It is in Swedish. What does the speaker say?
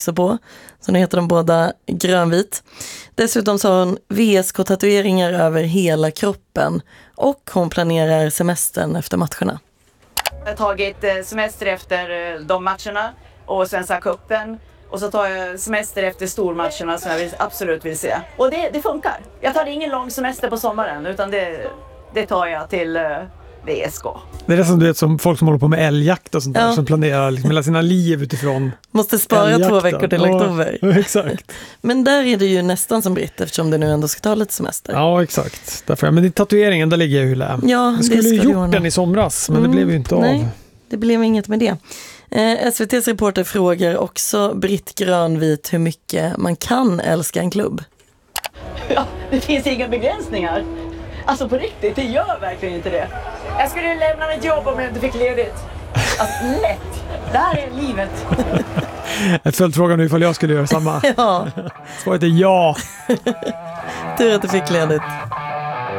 så på. Så nu heter de båda grönvit. Dessutom så har hon VSK-tatueringar över hela kroppen. Och hon planerar semestern efter matcherna. Jag har tagit semester efter de matcherna och Svenska cupen. Och så tar jag semester efter stormatcherna som jag absolut vill se. Och det funkar. Jag tar ingen lång semester på sommaren utan det tar jag till VSK. Det är som du vet, som folk som håller på med älgjakt och sånt där, som planerar liksom hela sina liv utifrån måste spara älgjakten. 2 veckor till oktober. Ja, exakt. Men där är det ju nästan som britt eftersom det nu ändå ska ta lite semester. Ja, exakt. Därför, men i tatueringen, där ligger jag ju lä. Ja, jag skulle ju gjort den i somras, men det blev ju inte nej, av. Det blev inget med det. SVT:s reporter frågar också Britt Grönvit hur mycket man kan älska en klubb. Ja, det finns inga begränsningar. Alltså på riktigt, det gör verkligen inte det. Jag skulle lämna mitt jobb om jag inte fick ledigt. Alltså lätt. Det här är livet. Ett följdfråga nu ifall jag skulle göra samma. Ja. Svaret är ja. Tur att du fick ledigt.